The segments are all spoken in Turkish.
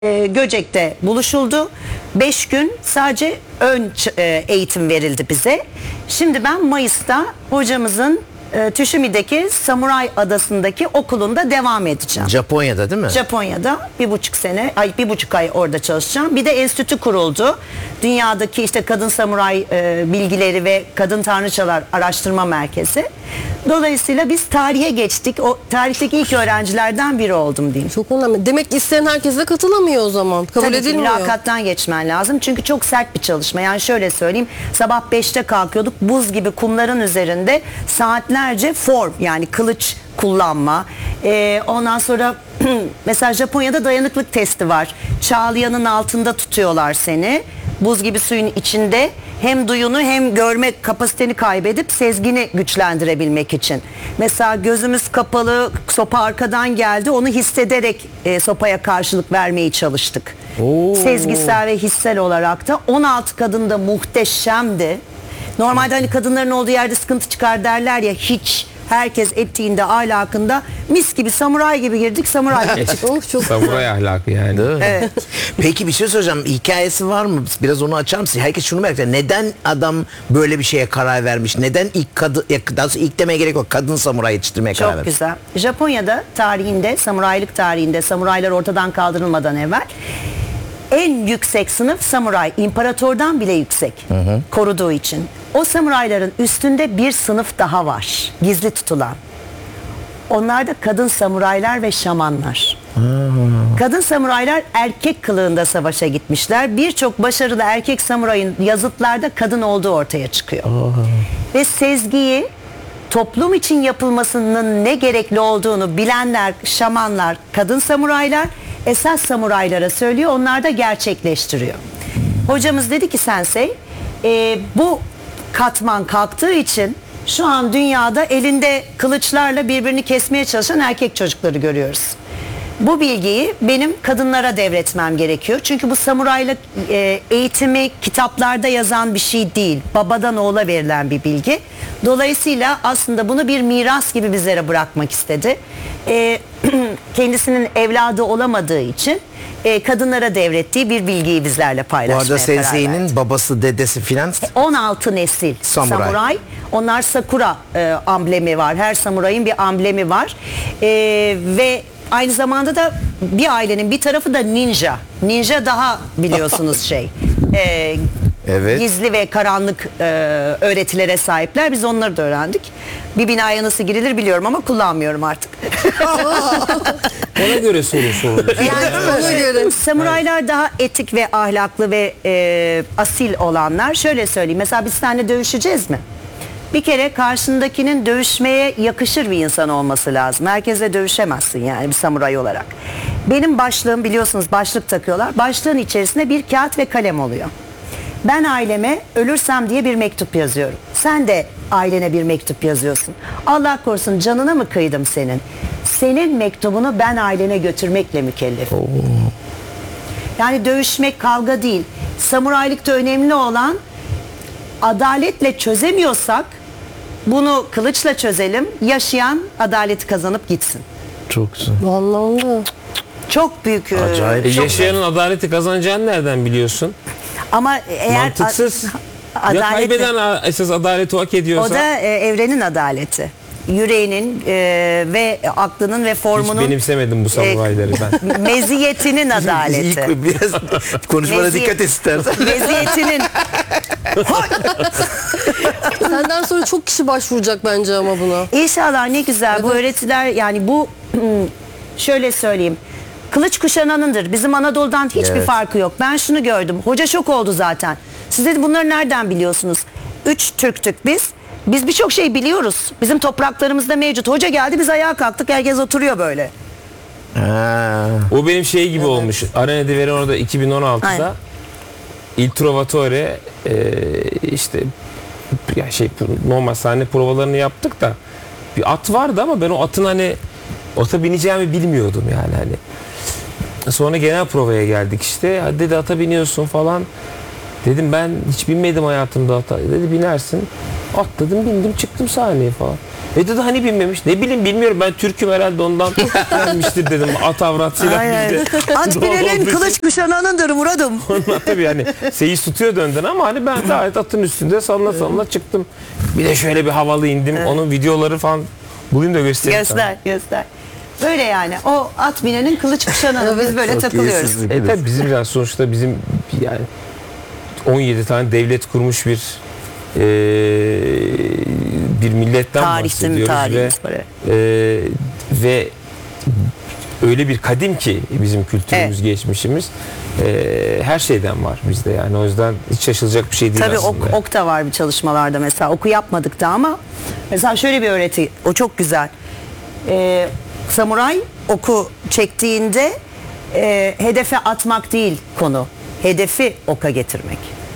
Göcek'te buluşuldu. 5 gün sadece eğitim verildi bize. Şimdi ben Mayıs'ta hocamızın Tsushimi'deki Samuray Adası'ndaki okulunda devam edeceğim. Japonya'da değil mi? Japonya'da 1,5 ay orada çalışacağım. Bir de enstitü kuruldu. Dünyadaki işte kadın samuray bilgileri ve kadın tanrıçalar araştırma merkezi. Dolayısıyla biz tarihe geçtik. O tarihteki ilk öğrencilerden biri oldum diyeyim. Çok önemli. Demek ki isteyen herkes de katılamıyor o zaman. Kabul Tabii ki edilmiyor. mülakattan geçmen lazım. Çünkü çok sert bir çalışma. Yani şöyle söyleyeyim. Sabah 5'te kalkıyorduk. Buz gibi kumların üzerinde saatlerce form, yani kılıç kullanma. Ondan sonra mesela Japonya'da dayanıklık testi var. Çağlayanın altında tutuyorlar seni. Buz gibi suyun içinde hem duyunu hem görme kapasiteni kaybedip sezgini güçlendirebilmek için. Mesela gözümüz kapalı, sopa arkadan geldi, onu hissederek sopaya karşılık vermeye çalıştık. Sezgisel ve hissel olarak da 16 kadın da muhteşemdi. Normalde hani kadınların olduğu yerde sıkıntı çıkar derler ya, hiç. Herkes ettiğinde, ahlakında mis gibi, samuray gibi girdik, samuray gibi çıktık. Çok Samuray ahlakı yani. Değil mi? Evet. Peki bir şey soracağım. Hikayesi var mı? Biraz onu açar mısın? Herkes şunu merak ediyor. Neden adam böyle bir şeye karar vermiş? Neden ilk kadın, daha sonra ilk demeye gerek yok, kadın samuray yetiştirmeye karar Çok vermiş? güzel. Japonya'da tarihinde, samuraylık tarihinde, samuraylar ortadan kaldırılmadan evvel en yüksek sınıf samuray. İmparatordan bile yüksek. Koruduğu için. O samurayların üstünde bir sınıf daha var. Gizli tutulan. Onlar da kadın samuraylar ve şamanlar. Kadın samuraylar erkek kılığında savaşa gitmişler. Birçok başarılı erkek samurayın yazıtlarda kadın olduğu ortaya çıkıyor. Ve sezgiyi toplum için yapılmasının ne gerekli olduğunu bilenler, şamanlar, kadın samuraylar esas samuraylara söylüyor. Onlar da gerçekleştiriyor. Hocamız dedi ki sensei, bu katman kalktığı için şu an dünyada elinde kılıçlarla birbirini kesmeye çalışan erkek çocukları görüyoruz. Bu bilgiyi benim kadınlara devretmem gerekiyor. Çünkü bu samuraylık eğitimi kitaplarda yazan bir şey değil. Babadan oğula verilen bir bilgi. Dolayısıyla aslında bunu bir miras gibi bizlere bırakmak istedi. Kendisinin evladı olamadığı için kadınlara devrettiği bir bilgiyi bizlerle Bu paylaşmaya arada karar verdi. Sensei'nin babası, dedesi filan 16 nesil samuray. Onlar sakura amblemi var. Her samurayın bir amblemi var. Ve aynı zamanda da bir ailenin bir tarafı da ninja. Ninja daha biliyorsunuz Evet. gizli ve karanlık öğretilere sahipler. Biz onları da öğrendik. Bir binaya nasıl girilir biliyorum ama kullanmıyorum artık. Ona göre soru sorulur. Yani samuraylar daha etik ve ahlaklı ve asil olanlar. Şöyle söyleyeyim. Mesela biz seninle dövüşeceğiz mi? Bir kere karşındakinin dövüşmeye yakışır bir insan olması lazım. Herkesle dövüşemezsin yani bir samuray olarak. Benim başlığım, biliyorsunuz başlık takıyorlar. Başlığın içerisinde bir kağıt ve kalem oluyor. Ben aileme ölürsem diye bir mektup yazıyorum. Sen de ailene bir mektup yazıyorsun. Allah korusun canına mı kıydım senin? Senin mektubunu ben ailene götürmekle mükellefim. Yani dövüşmek kavga değil. Samuraylıkta önemli olan, adaletle çözemiyorsak bunu kılıçla çözelim. Yaşayan adaleti kazanıp gitsin. Çok güzel. Vallahi. Çok büyük. Acayip. çok- Yaşayanın adaleti kazanacağını nereden biliyorsun? Ama eğer Mantıksız. Ya adaleti, kaybeden esas adaleti hak o ediyorsa. da evrenin adaleti. Yüreğinin ve aklının ve Hiç formunun benimsemedim bu samurayları ben. meziyetinin adaleti. İlk biraz konuşmana Meziyet- dikkat et istersen. Meziyetinin. Senden sonra çok kişi başvuracak bence ama buna. İnşallah, ne güzel bu öğretiler, yani bu şöyle söyleyeyim. Kılıç kuşananındır. Bizim Anadolu'dan hiçbir Evet. farkı yok. Ben şunu gördüm. Hoca şok oldu zaten. Siz dedi bunları nereden biliyorsunuz? 3 Türktük biz. Biz birçok şey biliyoruz. Bizim topraklarımızda mevcut. Hoca geldi, biz ayağa kalktık. Herkes oturuyor böyle. Ha. O benim şey gibi olmuş. Arena di Verona'da 2016'da Aynen. Il Trovatore işte ya normal sahne provalarını yaptık da bir at vardı ama ben o atın hani ata bineceğimi bilmiyordum yani hani. Sonra genel provaya geldik işte. Hadi dedi ata biniyorsun falan. Dedim ben hiç binmedim hayatımda ata. Dedi binersin. Atladım, bindim, çıktım sahneye falan. Dedi hani bilmemiş. Ne bileyim bilmiyorum, ben Türk'üm herhalde ondan gelmiştir dedim. At avrat silah Aynen. bizde. At binenin kılıç kuşananındır Murat'ım. Onlar tabii yani seyis tutuyor önden ama hani ben gayet atın üstünde sallana sallana çıktım. Bir de şöyle bir havalı indim. Onun videoları falan bulayım da göstereyim sana. Göster. Böyle yani. O at binenin kılıç kuşananı. Biz böyle takılıyoruz. Tabii bizim yani sonuçta bizim yani 17 tane devlet kurmuş bir milletten bahsediyoruz Tarihimiz var. ve öyle bir kadim ki bizim kültürümüz, geçmişimiz, her şeyden var bizde yani, o yüzden hiç şaşılacak bir şey değil Tabii aslında. ok da var bir çalışmalarda mesela. Oku yapmadık da ama mesela şöyle bir öğreti. O çok güzel. Samuray oku çektiğinde hedefe atmak değil konu. Hedefi oka getirmek.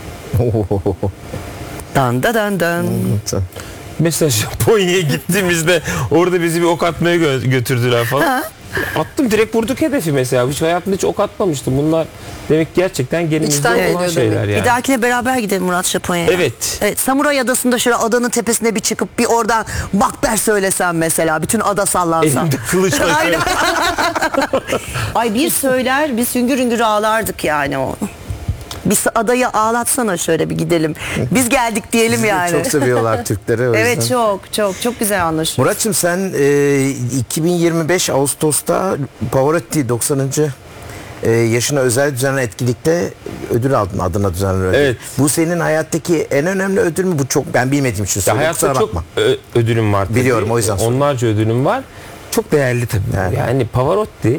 Dan da dan dan. Mesela Japonya'ya gittiğimizde orada bizi bir ok atmaya götürdüler falan. Attım, direkt vurduk hedefi mesela. Hiç hayatımda hiç ok atmamıştım. Bunlar demek gerçekten genimizde İçten olan geliyor şeyler demek. yani. Bir dahakine beraber gidelim Murat Japonya'ya. Evet. Samuray Adası'nda şöyle adanın tepesine bir çıkıp bir oradan Makber söylesem mesela. Bütün ada sallansam. Elimde kılıçla. Aynen. Ay bir söyler biz hüngür hüngür ağlardık yani o. Bir adayı ağlatsana şöyle bir gidelim. Biz geldik diyelim yani. Çok seviyorlar Türkleri. O Evet yüzden. çok güzel anlaşılıyor. Murat'cığım sen 2025 Ağustos'ta Pavarotti 90. Yaşına özel düzenlenen etkinlikte ödül aldın, adına düzenlenen ödül. Evet. Bu senin hayattaki en önemli ödül mü? Bu çok ben bilmediğim için Ya söylüyorum. hayatta Kusura çok bakma. ödülüm var tabii. Biliyorum, o yüzden soruyorum. Onlarca ödülüm var. Çok değerli tabii. Yani Pavarotti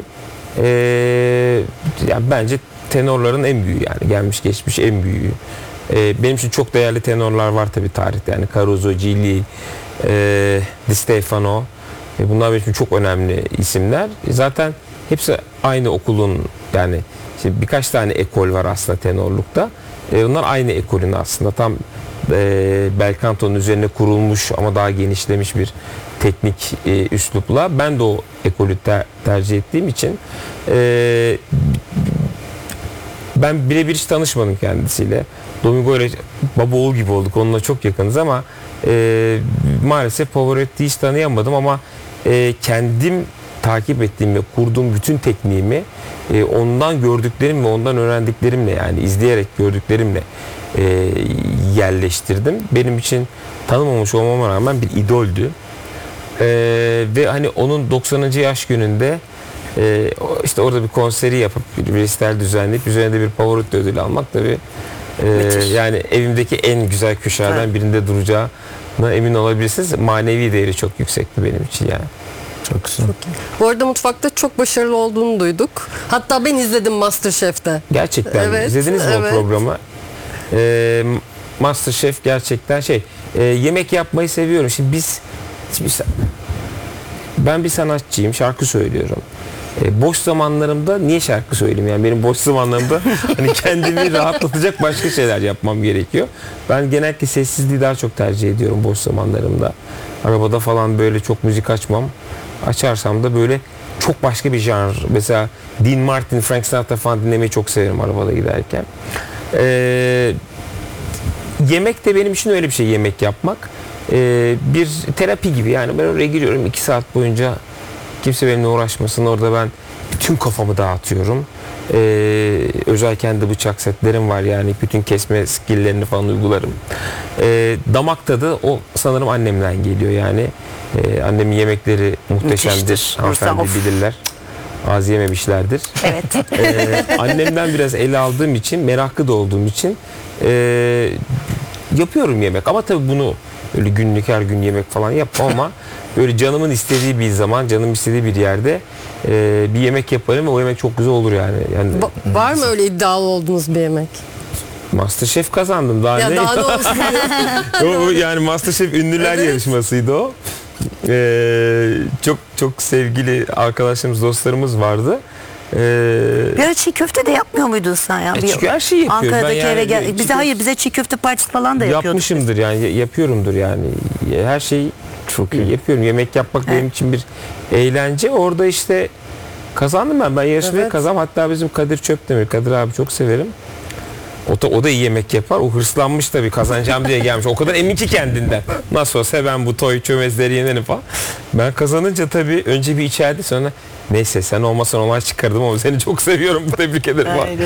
ya bence tenorların en büyüğü, yani gelmiş geçmiş en büyüğü. Benim için çok değerli tenorlar var tabii tarihte. Yani Caruso, Gilli, Di Stefano. Bunlar benim için çok önemli isimler. Zaten hepsi aynı okulun, yani işte birkaç tane ekol var aslında tenorlukta. Bunlar aynı ekolün aslında tam bel kantonun üzerine kurulmuş ama daha genişlemiş bir teknik üslupla. Ben de o ekolü tercih ettiğim için ben birebir hiç tanışmadım kendisiyle. Domingo ile baba oğul gibi olduk. Onunla çok yakınız ama maalesef Pavarotti'yi hiç tanıyamadım ama kendim takip ettiğim ve kurduğum bütün tekniğimi ondan gördüklerim ve ondan öğrendiklerimle, yani izleyerek gördüklerimle yerleştirdim. Benim için tanımamış olmama rağmen bir idoldü. Ve hani onun 90. yaş gününde işte orada bir konseri yapıp bir resital düzenleyip üzerinde bir Pavarotti ödülü almak tabii yani evimdeki en güzel köşelerden birinde duracağına emin olabilirsiniz. Manevi değeri çok yüksekti benim için yani. Çok güzel. Bu arada mutfakta çok başarılı olduğunu duyduk. Hatta ben izledim MasterChef'te. Gerçekten Evet, izlediniz mi evet. o programı? MasterChef gerçekten yemek yapmayı seviyorum. Şimdi ben bir sanatçıyım, şarkı söylüyorum. Boş zamanlarımda niye şarkı söyleyeyim? Yani benim boş zamanlarımda hani kendimi rahatlatacak başka şeyler yapmam gerekiyor. Ben genellikle sessizliği daha çok tercih ediyorum boş zamanlarımda. Arabada falan böyle çok müzik açmam. Açarsam da böyle çok başka bir janr. Mesela Dean Martin, Frank Sinatra falan dinlemeyi çok severim arabada giderken. Yemek de benim için öyle bir şey, yemek yapmak. Bir terapi gibi, yani ben oraya giriyorum 2 saat boyunca kimse benimle uğraşmasın, orada ben bütün kafamı dağıtıyorum. Özel kendi bıçak setlerim var, yani bütün kesme skilllerini falan uygularım. Damak tadı o sanırım annemden geliyor yani. Annemin yemekleri muhteşemdir. Müthiştir. Hanımefendi Of. bilirler. Az yememişlerdir. Evet. Annemden biraz ele aldığım için, meraklı da olduğum için yapıyorum yemek. Ama tabii bunu öyle günlük her gün yemek falan yapmam ama böyle canımın istediği bir zaman, canım istediği bir yerde bir yemek yaparım ve o yemek çok güzel olur yani. Var mı öyle iddialı olduğunuz bir yemek? MasterChef kazandım. Daha Ya ne? daha ne olsun? O yani MasterChef ünlüler yarışmasıydı o. Çok sevgili arkadaşlarımız, dostlarımız vardı. Bir ara çiğ köfte de yapmıyor muydun sen ya? Çünkü her şeyi yapıyorum. Ankara'daki Ben eve yani gel. Bize çiğ köfte partisi falan da yapıyorduk. yapmışımdır yani, yapıyorumdur yani. Her şeyi çok iyi yapıyorum. Yemek yapmak benim için bir eğlence. Orada işte kazandım ben. Ben yarışmayı kazandım. Hatta bizim Kadir Çöpdemir, Kadir abi çok severim. O da iyi yemek yapar. O hırslanmış tabii, kazanacağım diye gelmiş. O kadar emin ki kendinden. Nasıl olsa ben bu toy çömezleri yenerim falan. Ben kazanınca tabii önce bir içeride, sonra neyse sen olmasan olay çıkardım ama seni çok seviyorum, tebrik ederim falan.